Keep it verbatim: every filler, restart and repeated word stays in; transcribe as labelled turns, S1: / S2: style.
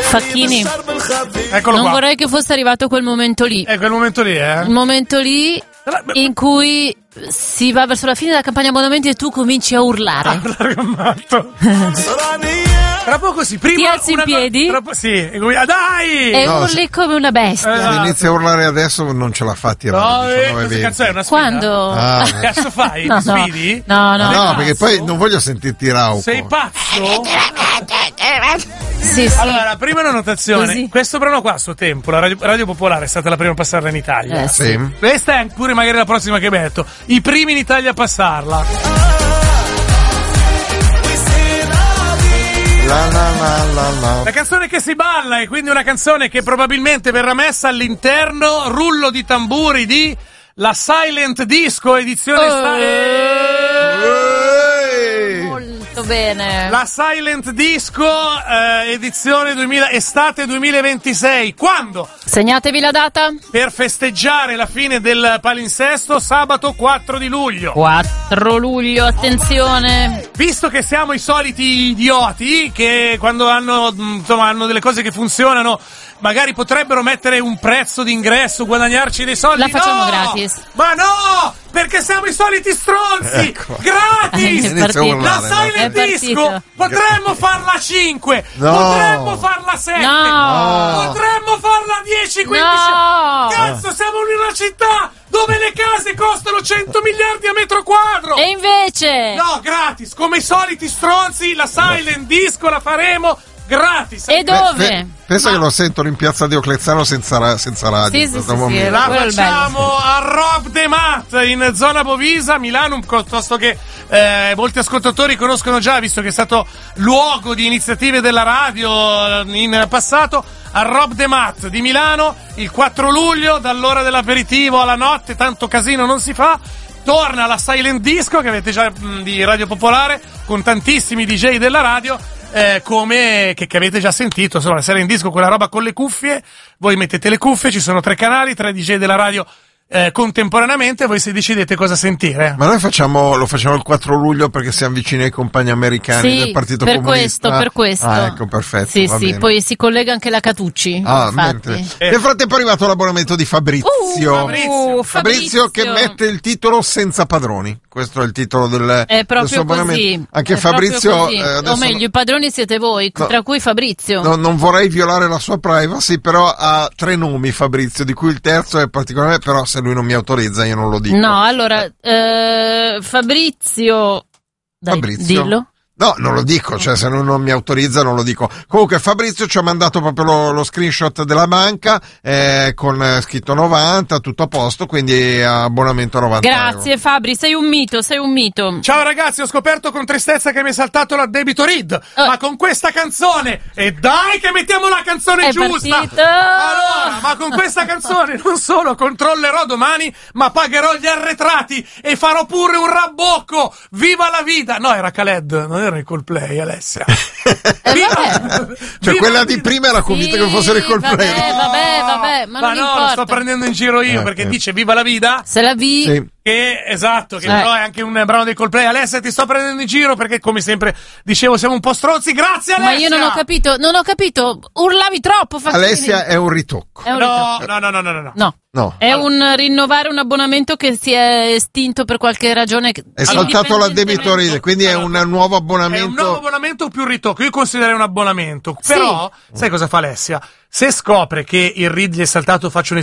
S1: Facchini,
S2: Eccolo
S1: non
S2: qua.
S1: vorrei che fosse arrivato quel momento lì.
S2: È quel momento lì, eh?
S1: Il momento lì in cui si va verso la fine della campagna abbonamenti e tu cominci a urlare.
S2: Tra poco sì, prima
S1: Ti alzi in
S2: una
S1: piedi?
S2: co- tra po- sì, e come- ah, dai!
S1: E
S3: No,
S1: urli come una bestia.
S2: Esatto.
S3: Se inizia a urlare adesso non ce l'ha fatti a
S2: No, eh,
S3: diciannove
S2: questa
S3: venti.
S2: cazzo è una sfida?
S1: Quando?
S3: Ah,
S2: Che cazzo fai?
S1: No,
S2: Ti
S1: no.
S2: sfidi?
S1: No, no.
S3: No,
S2: Sei
S3: perché
S2: pazzo?
S3: poi non voglio sentirti rauco.
S2: Sei pazzo?
S1: Sì, sì.
S2: Allora, prima una notazione.
S1: Così.
S2: Questo brano qua a suo tempo, la Radio, Radio Popolare è stata la prima a passarla in Italia.
S1: Eh,
S3: Sì.
S2: Questa è pure magari la prossima che metto. I primi in Italia a passarla.
S3: La la la la la.
S2: La canzone che si balla è quindi una canzone che probabilmente verrà messa all'interno, rullo di tamburi, di La Silent Disco edizione
S1: Oh.
S2: sta-
S3: Eeeh.
S1: Molto bene.
S2: La Silent Disco eh, edizione duemila, estate duemilaventisei. Quando?
S1: Segnatevi la data.
S2: Per festeggiare la fine del palinsesto, sabato quattro di luglio.
S1: quattro luglio, attenzione.
S2: Visto che siamo i soliti idioti che quando hanno, mh, insomma, hanno delle cose che funzionano, magari potrebbero mettere un prezzo d'ingresso, guadagnarci dei soldi.
S1: La facciamo
S2: No!
S1: gratis.
S2: Ma no! Perché siamo i soliti stronzi!
S3: Ecco.
S2: Gratis!
S1: È
S3: Inizia a
S1: partito.
S2: La
S3: urlare, no?
S2: Silent
S1: È
S2: Disco
S1: partito.
S2: potremmo farla a cinque,
S3: No.
S2: potremmo farla a sette,
S1: No.
S2: potremmo farla a dieci, quindici.
S1: No.
S2: Cazzo, siamo in una città dove le case costano cento miliardi a metro quadro.
S1: E invece.
S2: No, gratis, come i soliti stronzi, la Silent Disco la faremo gratis.
S1: E dove?
S3: Pe- pensa che lo sentono in piazza Diocleziano senza, ra- senza radio.
S1: Sì,
S3: in
S1: sì,
S3: questo
S1: sì, sì,
S3: momento.
S1: era-
S2: La
S1: quello è il
S2: facciamo a Rob de Mat in zona Bovisa, Milano, piuttosto che eh, molti ascoltatori conoscono già, visto che è stato luogo di iniziative della radio eh, in passato. A Rob de Mat di Milano il quattro luglio, dall'ora dell'aperitivo alla notte, tanto casino non si fa. Torna la Silent Disco che avete già mh, di Radio Popolare con tantissimi D J della radio. Eh, come che, che avete già sentito, insomma, la Silent Disco, quella roba con le cuffie. Voi mettete le cuffie, ci sono tre canali, tre D J della radio eh, contemporaneamente. Voi se decidete cosa sentire.
S3: Ma noi facciamo, lo facciamo il quattro luglio perché siamo vicini ai compagni americani
S1: Sì,
S3: del Partito
S1: per
S3: Comunista.
S1: questo, per questo.
S3: Ah, ecco, perfetto.
S1: Sì,
S3: va
S1: sì,
S3: bene.
S1: poi si collega anche la Catucci.
S3: Ah,
S1: infatti.
S3: mentre... Nel frattempo è arrivato l'abbonamento di Fabrizio.
S1: Uh,
S2: Fabrizio.
S3: Fabrizio che mette il titolo senza padroni. Questo è il titolo del,
S1: È
S3: del suo
S1: proprio
S3: abbonamento.
S1: così.
S3: Anche
S1: È
S3: Fabrizio,
S1: proprio così.
S3: eh, adesso
S1: o meglio, i padroni siete voi,
S3: No.
S1: tra cui Fabrizio.
S3: no, non vorrei violare la sua privacy, però ha tre nomi Fabrizio, di cui il terzo è particolare, però se lui non mi autorizza io non lo dico.
S1: No, allora, eh, Fabrizio. Dai,
S3: Fabrizio.
S1: dillo.
S3: No, non lo dico, cioè se non, non mi autorizza non lo dico. Comunque Fabrizio ci ha mandato proprio lo, lo screenshot della banca eh, con eh, scritto novanta, tutto a posto, quindi abbonamento a novanta
S1: Grazie
S3: euro.
S1: Fabri, sei un mito, sei un mito.
S2: Ciao ragazzi, ho scoperto con tristezza che mi è saltato l'addebito R I D,
S1: Eh.
S2: ma con questa canzone, e dai che mettiamo la canzone
S1: È
S2: giusta!
S1: partito.
S2: Allora, ma con questa canzone non solo controllerò domani, ma pagherò gli arretrati e farò pure un rabbocco! Viva la vita! No, era Khaled, non era il Coldplay, Alessia.
S1: Eh, vabbè.
S3: Cioè
S2: Viva
S3: quella
S2: la
S3: di
S2: vita!
S3: prima era convinta che fossero i Coldplay.
S1: Vabbè, vabbè, vabbè, ma, non
S2: no,
S1: importa.
S2: lo sto prendendo in giro io
S3: Eh,
S2: perché
S3: eh.
S2: dice viva la vita.
S1: Se la vi.
S3: Sì.
S2: Che esatto, che
S1: Eh.
S2: però è anche un brano dei Coldplay. Alessia, ti sto prendendo in giro perché, come sempre dicevo, siamo un po' stronzi. Grazie, Alessia!
S1: Ma io non ho capito, non ho capito. Urlavi troppo, Facchini.
S3: Alessia è un ritocco.
S1: È un
S2: No,
S1: ritocco.
S2: no, no, no, no, no.
S1: No.
S3: No.
S1: È un rinnovare un abbonamento che si è estinto per qualche ragione.
S3: È saltato l'addebito R I D, quindi è un nuovo
S2: È
S3: abbonamento.
S2: un nuovo abbonamento o più ritocco. Io considererei un abbonamento.
S1: Sì.
S2: Però, sai cosa fa Alessia? Se scopre che il R I D gli è saltato, faccio un